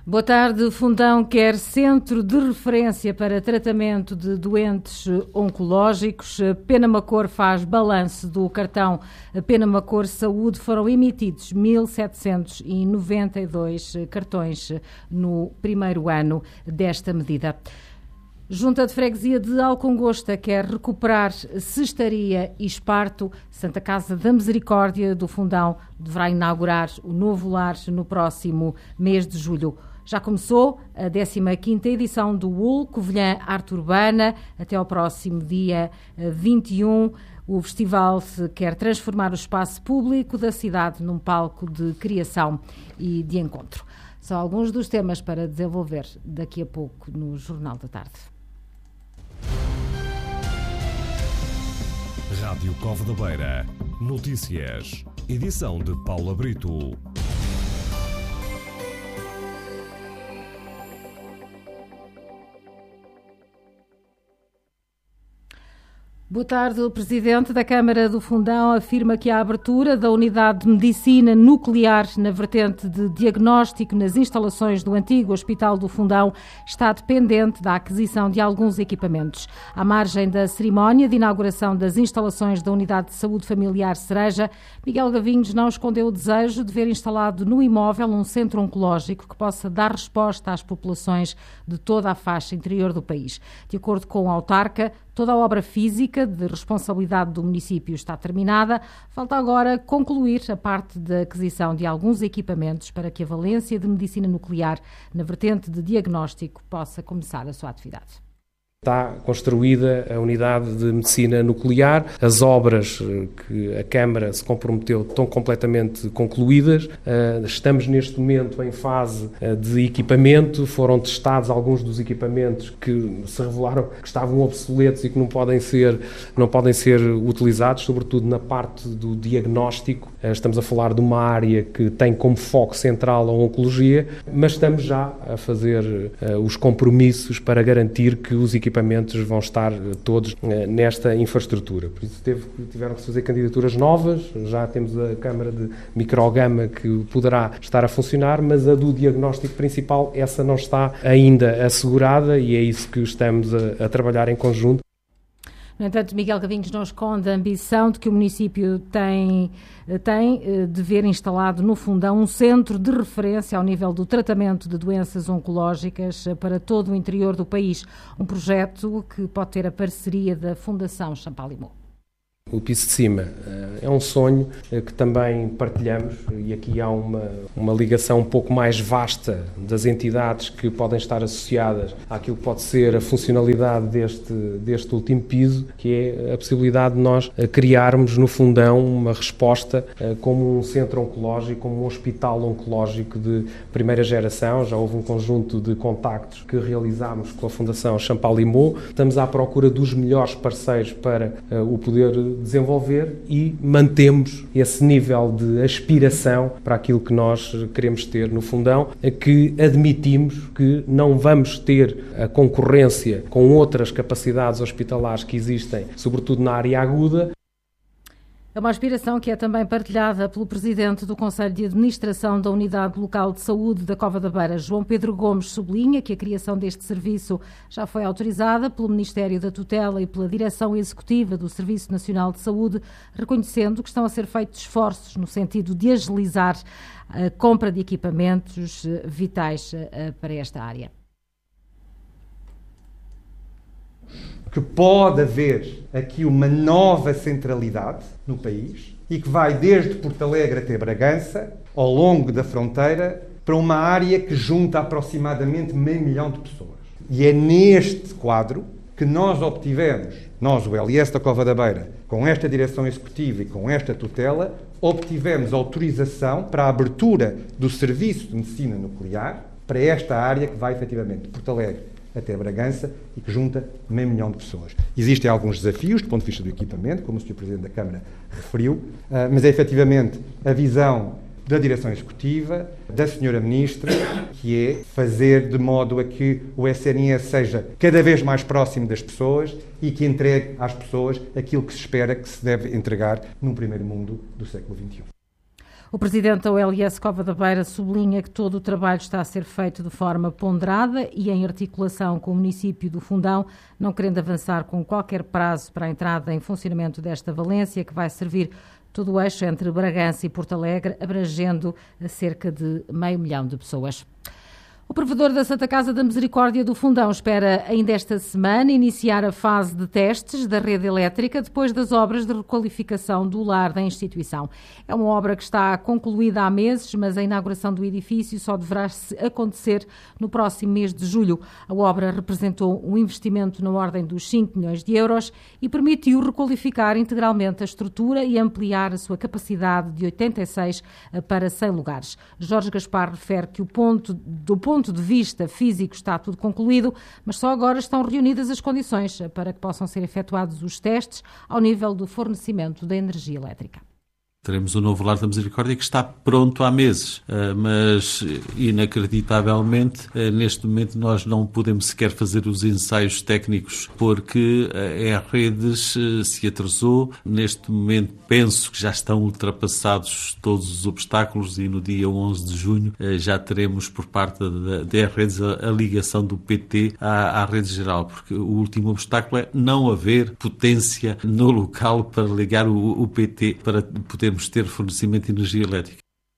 Boa tarde. Fundão quer centro de referência para tratamento de doentes oncológicos. Penamacor faz balanço do cartão Penamacor Saúde. Foram emitidos 1.792 cartões no primeiro ano desta medida. Junta de Freguesia de Alcongosta quer recuperar Cestaria e Esparto. Santa Casa da Misericórdia do Fundão deverá inaugurar o novo lar no próximo mês de julho. Já começou a 15ª edição do UL Covilhã Arte Urbana. Até ao próximo dia 21, o festival quer transformar o espaço público da cidade num palco de criação e de encontro. São alguns dos temas para desenvolver daqui a pouco no Jornal da Tarde. Rádio Cova da Beira. Notícias. Edição de Paula Brito. Boa tarde. O Presidente da Câmara do Fundão afirma que a abertura da unidade de medicina nuclear na vertente de diagnóstico nas instalações do antigo Hospital do Fundão está dependente da aquisição de alguns equipamentos. À margem da cerimónia de inauguração das instalações da Unidade de Saúde Familiar Cereja, Miguel Gavinhos não escondeu o desejo de ver instalado no imóvel um centro oncológico que possa dar resposta às populações de toda a faixa interior do país. De acordo com o autarca, toda a obra física de responsabilidade do município está terminada. Falta agora concluir a parte da aquisição de alguns equipamentos para que a Valência de Medicina Nuclear, na vertente de diagnóstico, possa começar a sua atividade. Está construída a unidade de medicina nuclear, as obras que a Câmara se comprometeu estão completamente concluídas, estamos neste momento em fase de equipamento, foram testados alguns dos equipamentos que se revelaram que estavam obsoletos e que não podem ser utilizados, sobretudo na parte do diagnóstico. Estamos a falar de uma área que tem como foco central a oncologia, mas estamos já a fazer os compromissos para garantir que os equipamentos vão estar todos nesta infraestrutura. Por isso tiveram que se fazer candidaturas novas, já temos a câmara de microgama que poderá estar a funcionar, mas a do diagnóstico principal, essa não está ainda assegurada e é isso que estamos a trabalhar em conjunto. No entanto, Miguel Gavinhos não esconde a ambição de que o município tem de ver instalado no Fundão um centro de referência ao nível do tratamento de doenças oncológicas para todo o interior do país. Um projeto que pode ter a parceria da Fundação Champalimau. O piso de cima é um sonho que também partilhamos e aqui há uma ligação um pouco mais vasta das entidades que podem estar associadas àquilo que pode ser a funcionalidade deste último piso, que é a possibilidade de nós criarmos no Fundão uma resposta como um centro oncológico, como um hospital oncológico de primeira geração. Já houve um conjunto de contactos que realizámos com a Fundação Champalimau. Estamos à procura dos melhores parceiros para o poder desenvolver e mantemos esse nível de aspiração para aquilo que nós queremos ter no Fundão, que admitimos que não vamos ter a concorrência com outras capacidades hospitalares que existem, sobretudo na área aguda. É uma aspiração que é também partilhada pelo Presidente do Conselho de Administração da Unidade Local de Saúde da Cova da Beira. João Pedro Gomes sublinha que a criação deste serviço já foi autorizada pelo Ministério da Tutela e pela Direção Executiva do Serviço Nacional de Saúde, reconhecendo que estão a ser feitos esforços no sentido de agilizar a compra de equipamentos vitais para esta área. Que pode haver aqui uma nova centralidade no país e que vai desde Porto Alegre até Bragança, ao longo da fronteira, para uma área que junta aproximadamente 500 mil de pessoas. E é neste quadro que nós obtivemos, nós, o LS da Cova da Beira, com esta direção executiva e com esta tutela, obtivemos autorização para a abertura do Serviço de Medicina Nuclear para esta área que vai efetivamente de Porto Alegre até Bragança e que junta 500 mil de pessoas. Existem alguns desafios do ponto de vista do equipamento, como o Sr. Presidente da Câmara referiu, mas é efetivamente a visão da Direção Executiva, da Sra. Ministra, que é fazer de modo a que o SNS seja cada vez mais próximo das pessoas e que entregue às pessoas aquilo que se espera que se deve entregar num primeiro mundo do século XXI. O presidente da OLS Cova da Beira sublinha que todo o trabalho está a ser feito de forma ponderada e em articulação com o município do Fundão, não querendo avançar com qualquer prazo para a entrada em funcionamento desta valência, que vai servir todo o eixo entre Bragança e Porto Alegre, abrangendo cerca de 500 mil de pessoas. O provedor da Santa Casa da Misericórdia do Fundão espera ainda esta semana iniciar a fase de testes da rede elétrica depois das obras de requalificação do lar da instituição. É uma obra que está concluída há meses, mas a inauguração do edifício só deverá acontecer no próximo mês de julho. A obra representou um investimento na ordem dos 5 milhões de euros e permitiu requalificar integralmente a estrutura e ampliar a sua capacidade de 86 para 100 lugares. Jorge Gaspar refere que do ponto de vista físico está tudo concluído, mas só agora estão reunidas as condições para que possam ser efetuados os testes ao nível do fornecimento da energia elétrica. Teremos um novo Lar da Misericórdia que está pronto há meses, mas inacreditavelmente neste momento nós não podemos sequer fazer os ensaios técnicos porque a Redes se atrasou. Neste momento penso que já estão ultrapassados todos os obstáculos e no dia 11 de junho já teremos por parte da Redes a ligação do PT à rede geral, porque o último obstáculo é não haver potência no local para ligar o PT para poder ter fornecimento de energia elétrica.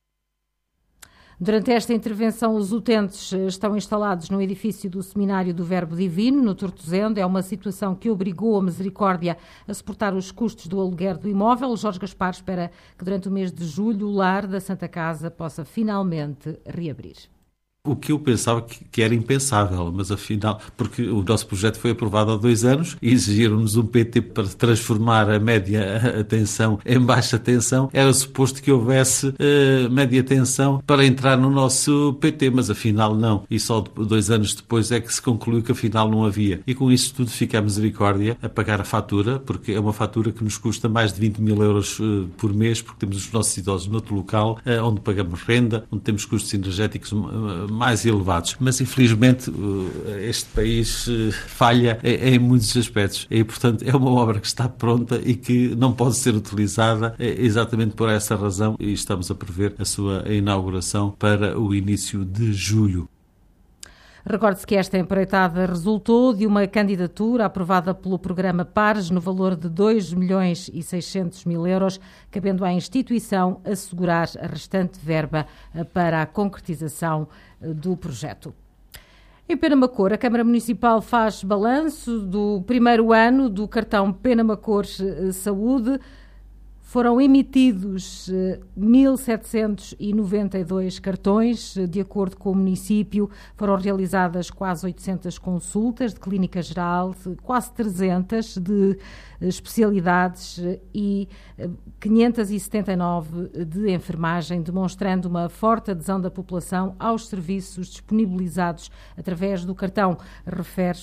Durante esta intervenção, os utentes estão instalados no edifício do Seminário do Verbo Divino, no Tortozendo. É uma situação que obrigou a Misericórdia a suportar os custos do aluguer do imóvel. Jorge Gaspar espera que durante o mês de julho o lar da Santa Casa possa finalmente reabrir. O que eu pensava que era impensável, mas afinal, porque o nosso projeto foi aprovado há 2 anos e exigiram-nos um PT para transformar a média tensão em baixa tensão, era suposto que houvesse média tensão para entrar no nosso PT, mas afinal não. E só 2 anos depois é que se concluiu que afinal não havia. E com isso tudo fica a Misericórdia a pagar a fatura, porque é uma fatura que nos custa mais de 20 mil euros por mês, porque temos os nossos idosos noutro local, onde pagamos renda, onde temos custos energéticos mais elevados. Mas, infelizmente, este país falha em muitos aspectos. E, portanto, é uma obra que está pronta e que não pode ser utilizada exatamente por essa razão e estamos a prever a sua inauguração para o início de julho. Recorde-se que esta empreitada resultou de uma candidatura aprovada pelo programa PARES no valor de 2.600.000 euros, cabendo à instituição assegurar a restante verba para a concretização do projeto. Em Penamacor, a Câmara Municipal faz balanço do primeiro ano do cartão Penamacor Saúde. Foram emitidos 1.792 cartões, de acordo com o município. Foram realizadas quase 800 consultas de clínica geral, quase 300 de especialidades e 579 de enfermagem, demonstrando uma forte adesão da população aos serviços disponibilizados através do cartão, refere